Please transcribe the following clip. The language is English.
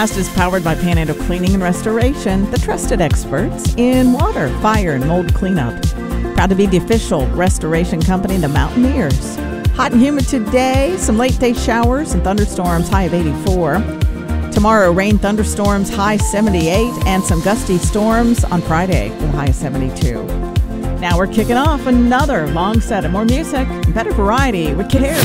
Is powered by Panhandle Cleaning and Restoration, the trusted experts in water, fire, and mold cleanup. Proud to be the official restoration company of the Mountaineers. Hot and humid today, some late day showers and thunderstorms, high of 84. Tomorrow, rain, thunderstorms, high 78, and some gusty storms on Friday with a high of 72. Now we're kicking off another long set of more music, better variety with Kid Hair.